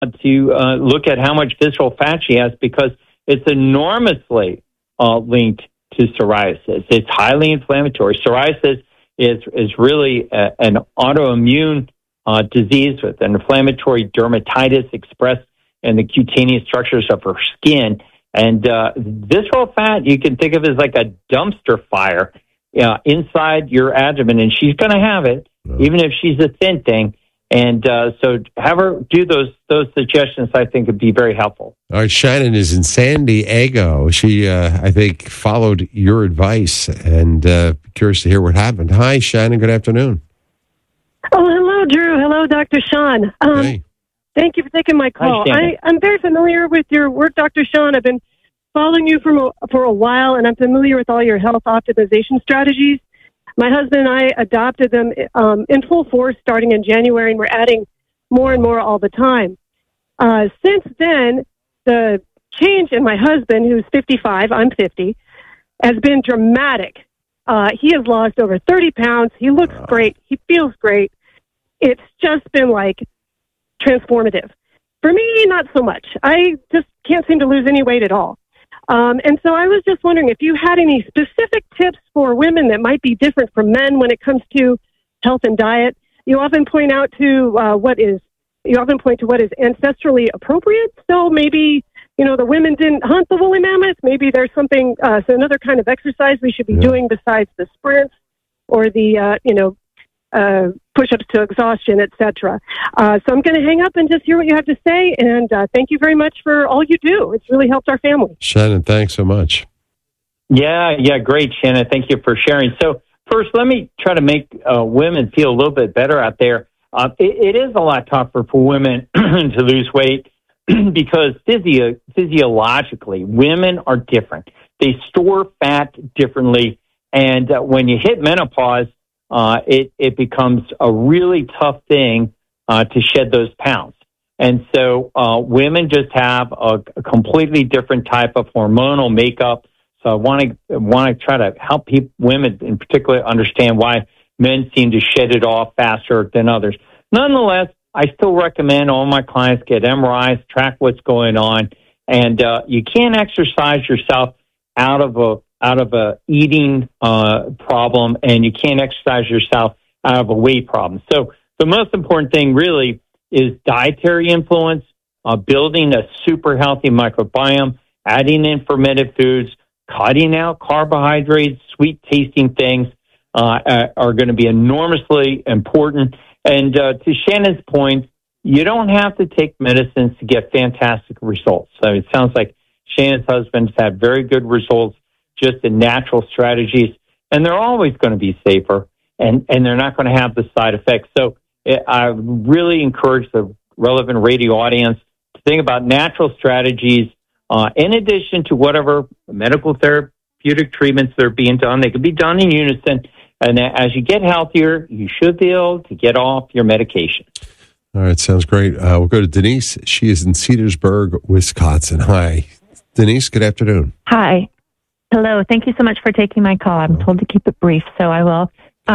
to look at how much visceral fat she has because it's enormously linked to psoriasis. It's highly inflammatory. Psoriasis is really an autoimmune disease with an inflammatory dermatitis expressed in the cutaneous structures of her skin. And visceral fat, you can think of as like a dumpster fire inside your abdomen, and she's going to have it, even if she's a thin thing. And so have her do those suggestions, I think, would be very helpful. All right, Shannon is in San Diego. She, I think, followed your advice, and curious to hear what happened. Hi, Shannon. Good afternoon. Oh, hello, Drew. Hello, Dr. Sean. Hey. Thank you for taking my call. I'm very familiar with your work, Dr. Sean. I've been following you for a while, and I'm familiar with all your health optimization strategies. My husband and I adopted them in full force starting in January, and we're adding more and more all the time. Since then, the change in my husband, who's 55, I'm 50, has been dramatic. He has lost over 30 pounds. He looks great. He feels great. It's just been like transformative. For me, not so much. I just can't seem to lose any weight at all. And so I was just wondering if you had any specific tips for women that might be different from men when it comes to health and diet. You often point to what is ancestrally appropriate. So maybe, the women didn't hunt the woolly mammoth. Maybe there's something, another kind of exercise we should be doing besides the sprints or the, push-ups to exhaustion, etc. So I'm going to hang up and just hear what you have to say. And thank you very much for all you do. It's really helped our family. Shannon, thanks so much. Yeah, great, Shannon. Thank you for sharing. So first, let me try to make women feel a little bit better out there. It is a lot tougher for women to lose weight because physiologically, women are different. They store fat differently. And when you hit menopause, it becomes a really tough thing to shed those pounds. And so women just have a completely different type of hormonal makeup. So I want to try to help women in particular understand why men seem to shed it off faster than others. Nonetheless, I still recommend all my clients get MRIs, track what's going on, and you can't exercise yourself out of a eating problem, and you can't exercise yourself out of a weight problem. So the most important thing really is dietary influence, building a super healthy microbiome, adding in fermented foods, cutting out carbohydrates, sweet tasting things are going to be enormously important. And to Shannon's point, you don't have to take medicines to get fantastic results. So it sounds like Shannon's husband's had very good results just in natural strategies, and they're always going to be safer, and they're not going to have the side effects. So I really encourage the relevant radio audience to think about natural strategies in addition to whatever medical therapeutic treatments that are being done. They can be done in unison, and as you get healthier, you should be able to get off your medication. All right, sounds great. We'll go to Denise. She is in Cedarsburg, Wisconsin. Hi, Denise, good afternoon. Hi. Hello. Thank you so much for taking my call. I'm told to keep it brief, so I will.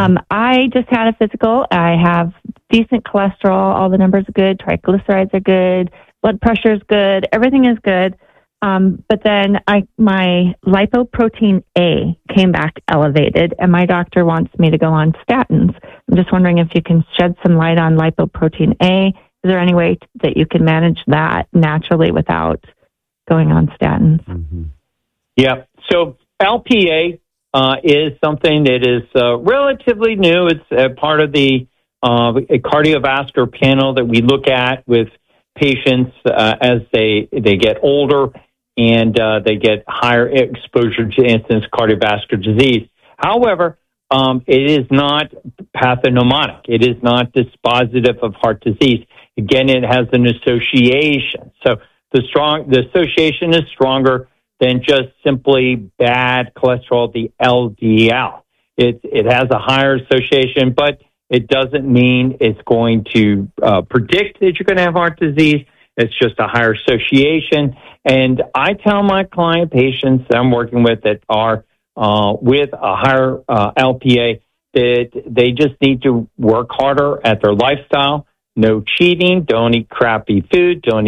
I just had a physical. I have decent cholesterol. All the numbers are good. Triglycerides are good. Blood pressure is good. Everything is good. But then my lipoprotein A came back elevated, and my doctor wants me to go on statins. I'm just wondering if you can shed some light on lipoprotein A. Is there any way that you can manage that naturally without going on statins? Mm-hmm. Yeah. So LPA is something that is relatively new. It's part of the cardiovascular panel that we look at with patients as they get older and they get higher exposure to incidence cardiovascular disease. However, it is not pathognomonic. It is not dispositive of heart disease. Again, it has an association. So the association is stronger than just simply bad cholesterol, the LDL. It has a higher association, but it doesn't mean it's going to predict that you're going to have heart disease. It's just a higher association. And I tell my client patients that I'm working with that are with a higher LPA that they just need to work harder at their lifestyle. no cheating, don't eat crappy food, don't